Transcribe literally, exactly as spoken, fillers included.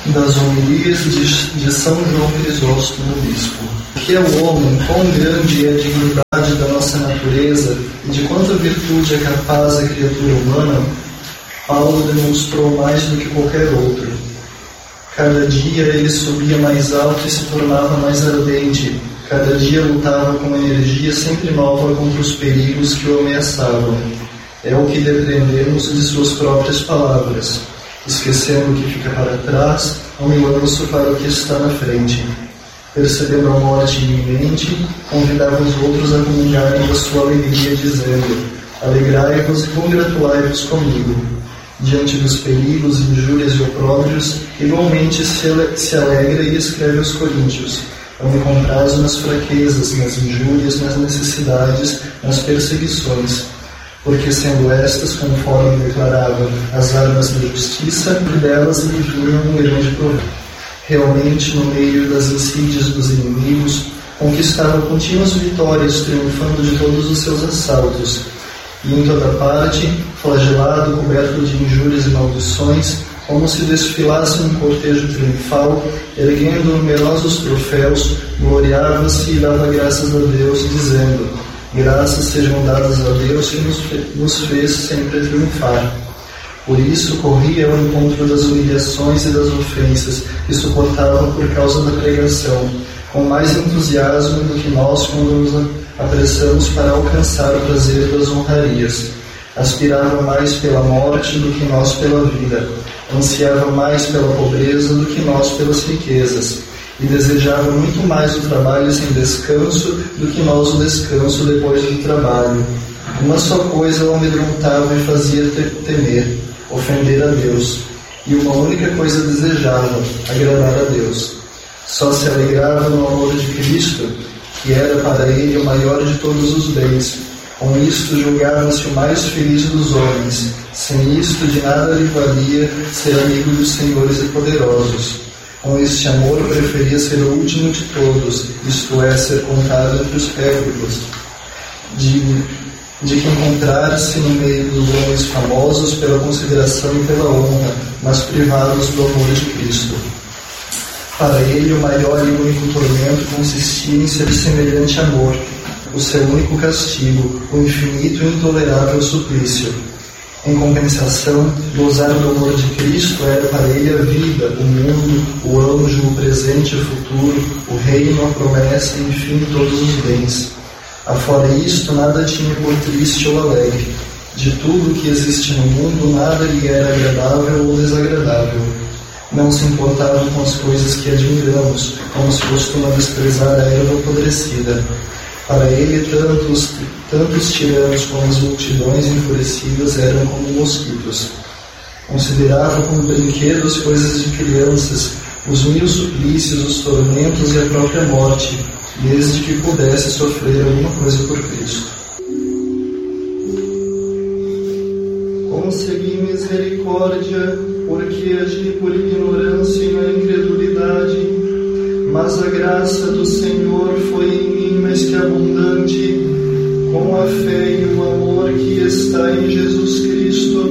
Das homilias de, de São João Crisóstomo, Bispo. Que é o homem, quão grande é a dignidade da nossa natureza e de quanta virtude é capaz a criatura humana, Paulo demonstrou mais do que qualquer outro. Cada dia ele subia mais alto e se tornava mais ardente. Cada dia lutava com uma energia sempre nova contra os perigos que o ameaçavam. É o que depreendemos de suas próprias palavras. Esquecendo o que fica para trás, há um lanço para o que está na frente. Percebendo a morte iminente, convidava os outros a comungarem da sua alegria, dizendo: alegrai-vos e congratulai-vos comigo. Diante dos perigos, injúrias e opróbrios, igualmente se, ale- se alegra e escreve aos Coríntios: eu me comprazo nas fraquezas, nas injúrias, nas necessidades, nas perseguições. Porque sendo estas, conforme declarava, as armas da justiça, e delas me vinha um grande proveito. Realmente, no meio das insídias dos inimigos, conquistava contínuas vitórias, triunfando de todos os seus assaltos. E em toda parte, flagelado, coberto de injúrias e maldições, como se desfilasse um cortejo triunfal, erguendo numerosos troféus, gloriava-se e dava graças a Deus, dizendo: graças sejam dadas a Deus que nos, fe- nos fez sempre triunfar. Por isso corria ao encontro das humilhações e das ofensas que suportava por causa da pregação, com mais entusiasmo do que nós quando nos apressamos para alcançar o prazer das honrarias. Aspirava mais pela morte do que nós pela vida, ansiava mais pela pobreza do que nós pelas riquezas, e desejava muito mais o trabalho sem descanso do que nós o descanso depois do trabalho. Uma só coisa o amedrontava e fazia temer: ofender a Deus. E uma única coisa desejava: agradar a Deus. Só se alegrava no amor de Cristo, que era para ele o maior de todos os bens. Com isto julgava-se o mais feliz dos homens. Sem isto de nada lhe valia ser amigo dos senhores e poderosos. Com este amor preferia ser o último de todos, isto é, ser contado entre os pérfidos. De, de que encontrar-se no meio dos homens famosos pela consideração e pela honra, mas privados do amor de Cristo. Para ele, o maior e único tormento consistia em ser semelhante amor, o seu único castigo, o infinito e intolerável suplício. Em compensação, gozar do amor de Cristo era para ele a vida, o mundo, o anjo, o presente e o futuro, o reino, a promessa, enfim, todos os bens. Afora isto, nada tinha por triste ou alegre. De tudo que existe no mundo, nada lhe era agradável ou desagradável. Não se importava com as coisas que admiramos, como se costuma desprezar a erva apodrecida. Para ele, tantos, tantos tiranos como as multidões enfurecidas eram como mosquitos. Considerava como brinquedos coisas de crianças, os mil suplícios, os tormentos e a própria morte, desde que pudesse sofrer alguma coisa por Cristo. Concedi misericórdia, porque agi por ignorância e na incredulidade, mas a graça do Senhor foi em mim mais que abundante, com a fé e o amor que está em Jesus Cristo.